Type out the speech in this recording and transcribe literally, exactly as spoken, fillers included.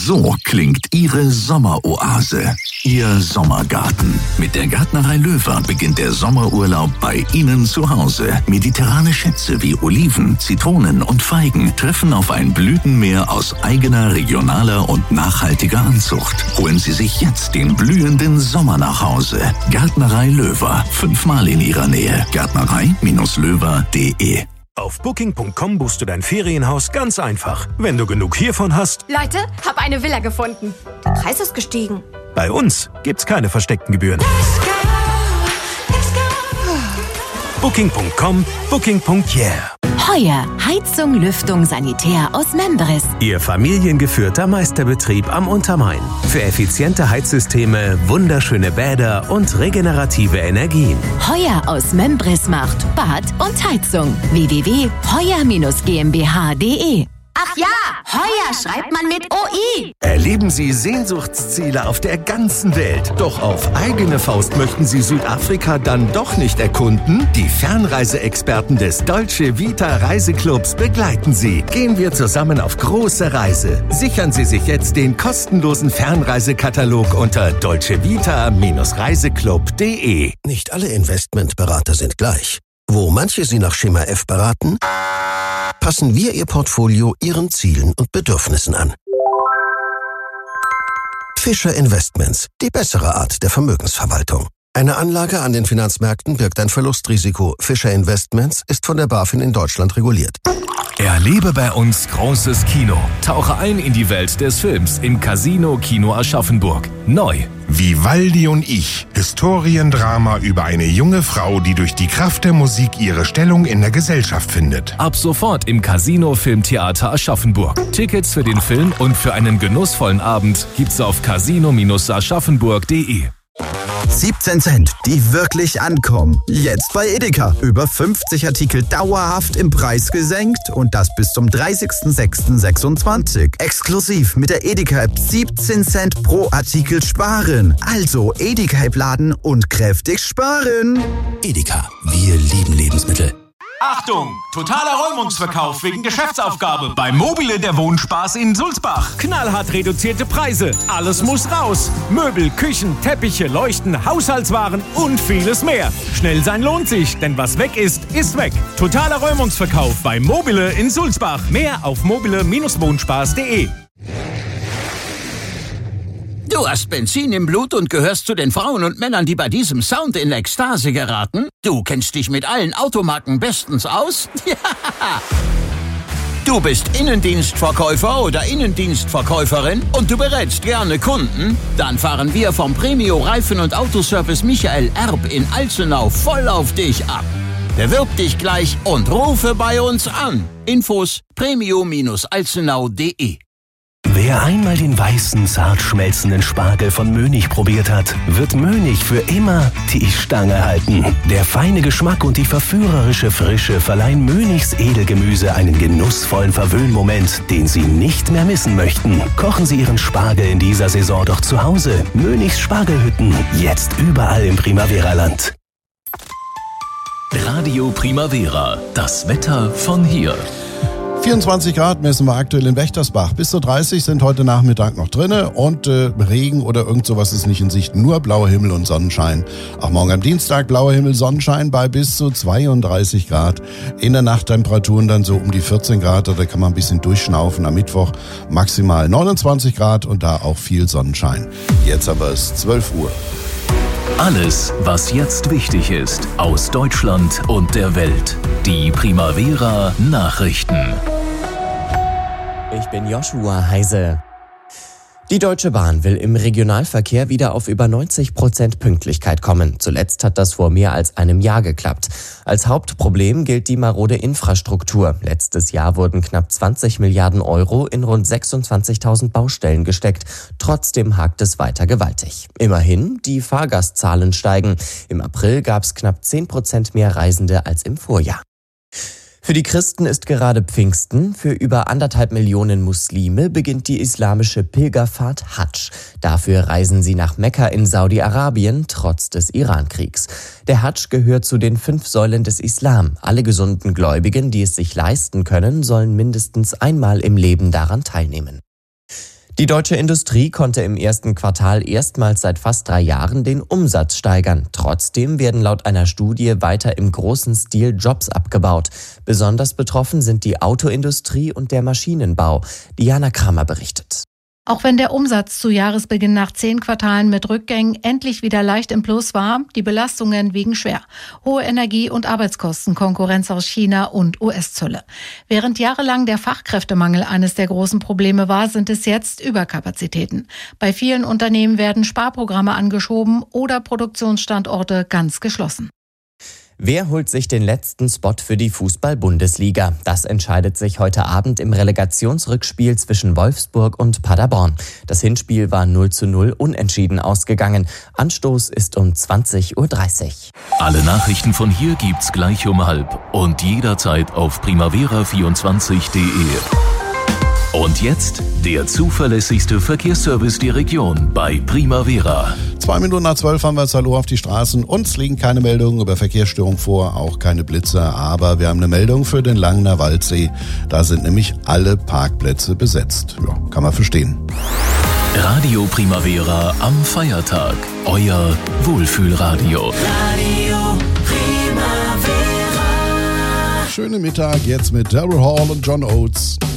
So klingt Ihre Sommeroase, Ihr Sommergarten. Mit der Gärtnerei Löwer beginnt der Sommerurlaub bei Ihnen zu Hause. Mediterrane Schätze wie Oliven, Zitronen und Feigen treffen auf ein Blütenmeer aus eigener, regionaler und nachhaltiger Anzucht. Holen Sie sich jetzt den blühenden Sommer nach Hause. Gärtnerei Löwer, fünfmal in Ihrer Nähe. Gärtnerei Löwer punkt de. Auf Booking Punkt com buchst du dein Ferienhaus ganz einfach. Wenn du genug hiervon hast... Leute, hab eine Villa gefunden. Der Preis ist gestiegen. Bei uns gibt's keine versteckten Gebühren. Let's go, let's go. Booking Punkt com, Booking Punkt yeah. Heuer Heizung, Lüftung, Sanitär aus Membris. Ihr familiengeführter Meisterbetrieb am Untermain. Für effiziente Heizsysteme, wunderschöne Bäder und regenerative Energien. Heuer aus Membris macht Bad und Heizung. w w w punkt heuer Bindestrich GmbH punkt de. Ach ja, Heuer schreibt man mit O I. Erleben Sie Sehnsuchtsziele auf der ganzen Welt. Doch auf eigene Faust möchten Sie Südafrika dann doch nicht erkunden? Die Fernreiseexperten des Dolce Vita Reiseclubs begleiten Sie. Gehen wir zusammen auf große Reise. Sichern Sie sich jetzt den kostenlosen Fernreisekatalog unter dolce vita Bindestrich reiseclub punkt de. Nicht alle Investmentberater sind gleich. Wo manche Sie nach Schema F beraten, passen wir Ihr Portfolio Ihren Zielen und Bedürfnissen an. Fischer Investments, die bessere Art der Vermögensverwaltung. Eine Anlage an den Finanzmärkten birgt ein Verlustrisiko. Fischer Investments ist von der BaFin in Deutschland reguliert. Erlebe bei uns großes Kino. Tauche ein in die Welt des Films im Casino Kino Aschaffenburg. Neu. Vivaldi und ich. Historiendrama über eine junge Frau, die durch die Kraft der Musik ihre Stellung in der Gesellschaft findet. Ab sofort im Casino Filmtheater Aschaffenburg. Tickets für den Film und für einen genussvollen Abend gibt's auf casino Bindestrich aschaffenburg punkt de. siebzehn Cent, die wirklich ankommen. Jetzt bei Edeka. Über fünfzig Artikel dauerhaft im Preis gesenkt und das bis zum dreißigsten sechsten sechsundzwanzig. Exklusiv mit der Edeka-App siebzehn Cent pro Artikel sparen. Also Edeka-App laden und kräftig sparen. Edeka, wir lieben Lebensmittel. Achtung! Totaler Räumungsverkauf wegen Geschäftsaufgabe bei Mobile der Wohnspaß in Sulzbach. Knallhart reduzierte Preise. Alles muss raus. Möbel, Küchen, Teppiche, Leuchten, Haushaltswaren und vieles mehr. Schnell sein lohnt sich, denn was weg ist, ist weg. Totaler Räumungsverkauf bei Mobile in Sulzbach. Mehr auf mobile Bindestrich wohnspaß punkt de. Du hast Benzin im Blut und gehörst zu den Frauen und Männern, die bei diesem Sound in Ekstase geraten? Du kennst dich mit allen Automarken bestens aus? Ja! Du bist Innendienstverkäufer oder Innendienstverkäuferin und du berätst gerne Kunden? Dann fahren wir vom Premio Reifen- und Autoservice Michael Erb in Alzenau voll auf dich ab. Bewirb dich gleich und rufe bei uns an. Infos premio Bindestrich alzenau punkt de. Wer einmal den weißen, zart schmelzenden Spargel von Mönig probiert hat, wird Mönig für immer die Stange halten. Der feine Geschmack und die verführerische Frische verleihen Mönigs Edelgemüse einen genussvollen Verwöhnmoment, den Sie nicht mehr missen möchten. Kochen Sie Ihren Spargel in dieser Saison doch zu Hause. Mönigs Spargelhütten, jetzt überall im Primavera-Land. Radio Primavera, das Wetter von hier. vierundzwanzig Grad messen wir aktuell in Wächtersbach. Bis zu dreißig sind heute Nachmittag noch drinne und äh, Regen oder irgend sowas ist nicht in Sicht. Nur blauer Himmel und Sonnenschein. Auch morgen am Dienstag blauer Himmel, Sonnenschein bei bis zu zweiunddreißig Grad. In der Nacht Temperaturen dann so um die vierzehn Grad. Da kann man ein bisschen durchschnaufen. Am Mittwoch maximal neunundzwanzig Grad und da auch viel Sonnenschein. Jetzt aber ist zwölf Uhr. Alles, was jetzt wichtig ist, aus Deutschland und der Welt. Die Primavera Nachrichten. Ich bin Joshua Heise. Die Deutsche Bahn will im Regionalverkehr wieder auf über neunzig Prozent Pünktlichkeit kommen. Zuletzt hat das vor mehr als einem Jahr geklappt. Als Hauptproblem gilt die marode Infrastruktur. Letztes Jahr wurden knapp zwanzig Milliarden Euro in rund sechsundzwanzigtausend Baustellen gesteckt. Trotzdem hakt es weiter gewaltig. Immerhin, die Fahrgastzahlen steigen. Im April gab es knapp zehn Prozent mehr Reisende als im Vorjahr. Für die Christen ist gerade Pfingsten. Für über anderthalb Millionen Muslime beginnt die islamische Pilgerfahrt Hadsch. Dafür reisen sie nach Mekka in Saudi-Arabien, trotz des Irankriegs. Der Hadsch gehört zu den fünf Säulen des Islam. Alle gesunden Gläubigen, die es sich leisten können, sollen mindestens einmal im Leben daran teilnehmen. Die deutsche Industrie konnte im ersten Quartal erstmals seit fast drei Jahren den Umsatz steigern. Trotzdem werden laut einer Studie weiter im großen Stil Jobs abgebaut. Besonders betroffen sind die Autoindustrie und der Maschinenbau. Diana Kramer berichtet. Auch wenn der Umsatz zu Jahresbeginn nach zehn Quartalen mit Rückgängen endlich wieder leicht im Plus war, die Belastungen wiegen schwer. Hohe Energie- und Arbeitskosten, Konkurrenz aus China und U S-Zölle. Während jahrelang der Fachkräftemangel eines der großen Probleme war, sind es jetzt Überkapazitäten. Bei vielen Unternehmen werden Sparprogramme angeschoben oder Produktionsstandorte ganz geschlossen. Wer holt sich den letzten Spot für die Fußball-Bundesliga? Das entscheidet sich heute Abend im Relegationsrückspiel zwischen Wolfsburg und Paderborn. Das Hinspiel war null zu null unentschieden ausgegangen. Anstoß ist um zwanzig Uhr dreißig. Alle Nachrichten von hier gibt's gleich um halb und jederzeit auf primavera vierundzwanzig punkt de. Und jetzt der zuverlässigste Verkehrsservice der Region bei Primavera. Zwei Minuten nach zwölf haben wir jetzt Hallo auf die Straßen. Uns liegen keine Meldungen über Verkehrsstörungen vor, auch keine Blitzer. Aber wir haben eine Meldung für den Langener Waldsee. Da sind nämlich alle Parkplätze besetzt. Ja, kann man verstehen. Radio Primavera am Feiertag. Euer Wohlfühlradio. Radio Primavera. Schönen Mittag jetzt mit Daryl Hall und John Oates.